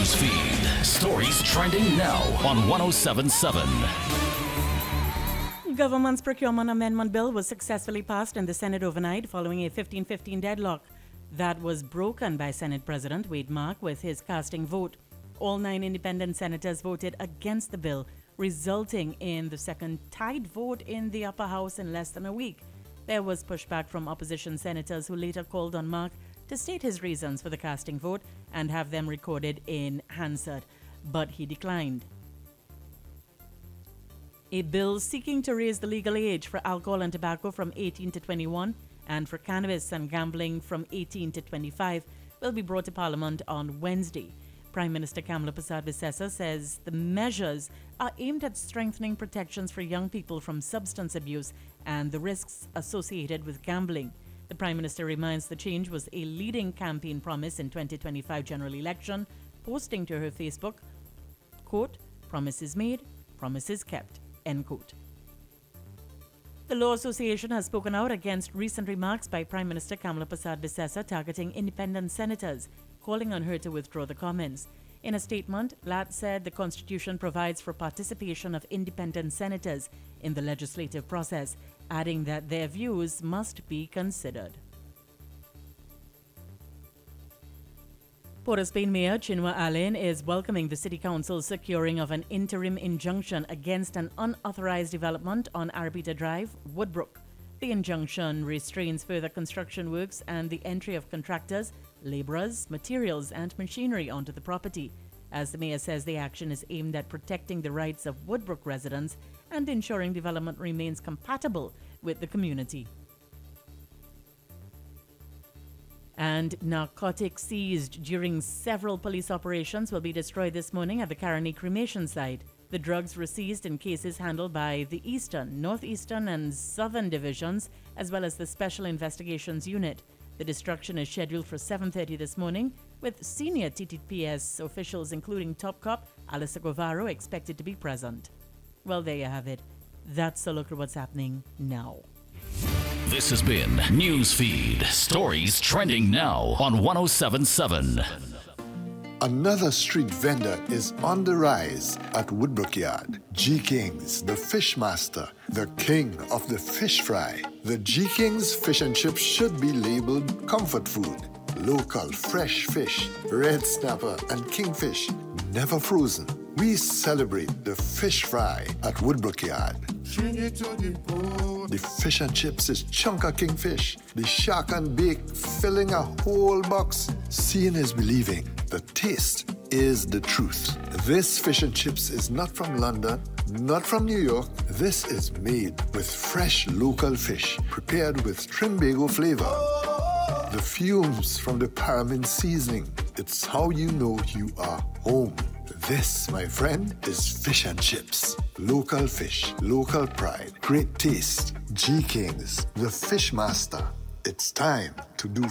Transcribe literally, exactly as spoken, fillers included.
News feed. Stories trending now on one oh seven point seven. Government's procurement amendment bill was successfully passed in the Senate overnight following a fifteen fifteen deadlock that was broken by Senate President Wade Mark with his casting vote. All nine independent senators voted against the bill, resulting in the second tied vote in the upper house in less than a week. There was pushback from opposition senators who later called on Mark to state his reasons for the casting vote and have them recorded in Hansard, but he declined. A bill seeking to raise the legal age for alcohol and tobacco from eighteen to twenty-one and for cannabis and gambling from eighteen to twenty-five will be brought to Parliament on Wednesday. Prime Minister Kamla Persad-Bissessar says the measures are aimed at strengthening protections for young people from substance abuse and the risks associated with gambling. The Prime Minister reminds the change was a leading campaign promise in twenty twenty-five general election, posting to her Facebook, quote, "Promises made, promises kept," end quote. The Law Association has spoken out against recent remarks by Prime Minister Kamla Persad-Bissessar targeting independent senators, calling on her to withdraw the comments. In a statement, L A T said the Constitution provides for participation of independent senators in the legislative process, adding that their views must be considered. Port of Spain Mayor Chinua Allen is welcoming the City Council's securing of an interim injunction against an unauthorized development on Arabita Drive, Woodbrook. The injunction restrains further construction works and the entry of contractors, laborers, materials, and machinery onto the property. As the mayor says, the action is aimed at protecting the rights of Woodbrook residents and ensuring development remains compatible with the community. And narcotics seized during several police operations will be destroyed this morning at the Caroni cremation site. The drugs were seized in cases handled by the Eastern, Northeastern, and Southern divisions, as well as the Special Investigations Unit. The destruction is scheduled for seven thirty this morning, with senior T T P S officials, including top cop Alyssa Guevara, expected to be present. Well, there you have it. That's a look at what's happening now. This has been Newsfeed. Stories trending now on one oh seven point seven. Another street vendor is on the rise at Woodbrook Yard. G. King's, the fish master, the king of the fish fry. The G. King's fish and chips should be labeled comfort food. Local fresh fish, red snapper and kingfish, never frozen. We celebrate the fish fry at Woodbrook Yard. The fish and chips is chunka kingfish. The shark and bake filling a whole box. Seeing is believing. The taste is the truth. This fish and chips is not from London, not from New York. This is made with fresh local fish, prepared with Trimbago flavor. The fumes from the paramount seasoning. It's how you know you are home. This, my friend, is fish and chips. Local fish, local pride, great taste. G. King's, the fish master. It's time to do